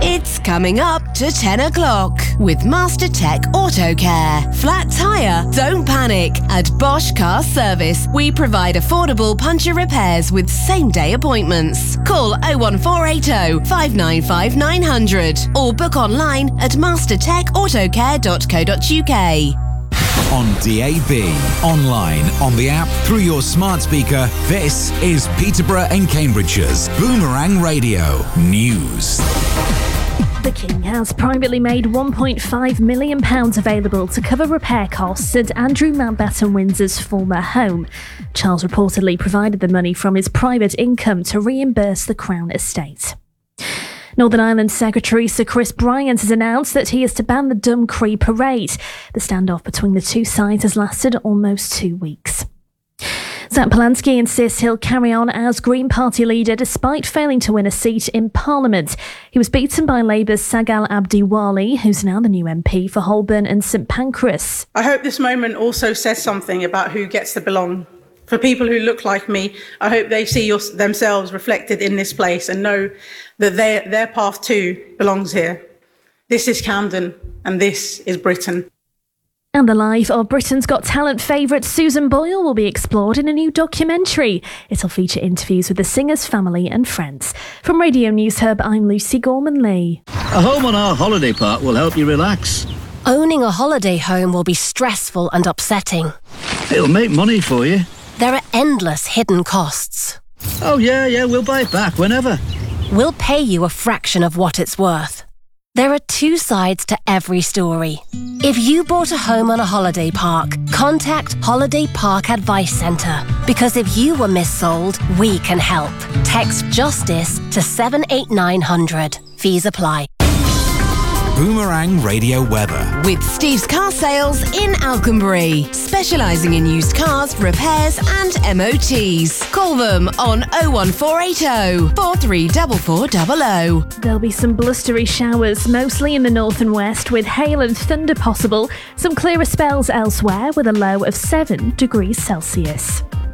It's coming up to 10 o'clock with Master Tech Auto Care. Flat tyre? Don't panic. At Bosch Car Service, we provide affordable puncture repairs with same-day appointments. Call 01480 595 900 or book online at mastertechautocare.co.uk. On DAB, online, on the app, through your smart speaker, this is Peterborough and Cambridgeshire's Boomerang Radio News. The King has privately made £1.5 million available to cover repair costs at Andrew Mountbatten Windsor's former home. Charles reportedly provided the money from his private income to reimburse the Crown Estate. Northern Ireland Secretary Sir Chris Bryant has announced that he is to ban the Dumcree Parade. The standoff between the two sides has lasted almost 2 weeks. Zach Polanski insists he'll carry on as Green Party leader despite failing to win a seat in Parliament. He was beaten by Labour's Sagal Abdiwali, who's now the new MP for Holborn and St Pancras. I hope this moment also says something about who gets to belong. For people who look like me, I hope they see themselves reflected in this place and know that their path too belongs here. This is Camden and this is Britain. And the life of Britain's Got Talent favourite Susan Boyle will be explored in a new documentary. It'll feature interviews with the singer's family and friends. From Radio News Hub, I'm Lucy Gorman-Lee. A home on our holiday park will help you relax. Owning a holiday home will be stressful and upsetting. It'll make money for you. There are endless hidden costs. Oh yeah, we'll buy it back whenever. We'll pay you a fraction of what it's worth. There are two sides to every story. If you bought a home on a holiday park, contact Holiday Park Advice Centre. Because if you were missold, we can help. Text JUSTICE to 78900. Fees apply. Boomerang Radio weather. With Steve's Car Sales in Alconbury, specialising in used cars, repairs and MOTs. Call them on 01480 434400. There'll be some blustery showers, mostly in the north and west, with hail and thunder possible. Some clearer spells elsewhere, with a low of 7 degrees Celsius.